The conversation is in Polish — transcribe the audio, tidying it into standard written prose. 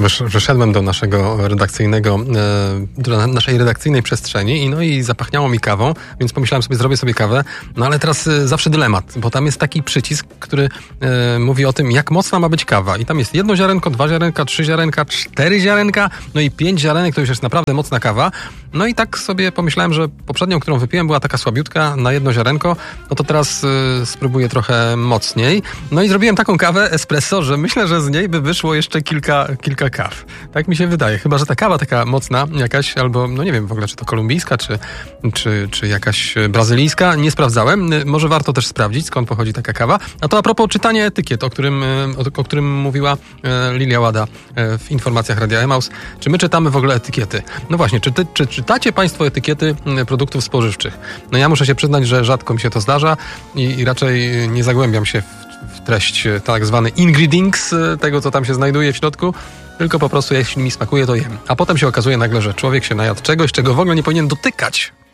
Wyszedłem do naszego redakcyjnego, do naszej redakcyjnej przestrzeni i zapachniało mi kawą, więc pomyślałem sobie, zrobię sobie kawę, no ale teraz zawsze dylemat, bo tam jest taki przycisk, który mówi o tym, jak mocna ma być kawa i tam jest 1 ziarenko, 2 ziarenka, 3 ziarenka, 4 ziarenka, no i 5 ziarenek to już jest naprawdę mocna kawa. No i tak sobie pomyślałem, że poprzednią, którą wypiłem, była taka słabiutka na 1 ziarenko, no to teraz spróbuję trochę mocniej. No i zrobiłem taką kawę espresso, że myślę, że z niej by wyszło jeszcze kilka kaw. Tak mi się wydaje. Chyba że ta kawa taka mocna jakaś, albo no nie wiem w ogóle, czy to kolumbijska, czy jakaś brazylijska. Nie sprawdzałem. Może warto też sprawdzić, skąd pochodzi taka kawa. A to a propos czytania etykiet, o którym mówiła Lilia Łada w informacjach Radia Emaus. Czy my czytamy w ogóle etykiety? No właśnie, czy czytacie Państwo etykiety produktów spożywczych? No ja muszę się przyznać, że rzadko mi się to zdarza i raczej nie zagłębiam się w treść tak zwany ingredients, tego co tam się znajduje w środku, tylko po prostu jeśli mi smakuje, to jem. A potem się okazuje nagle, że człowiek się najadł czegoś, czego w ogóle nie powinien dotykać.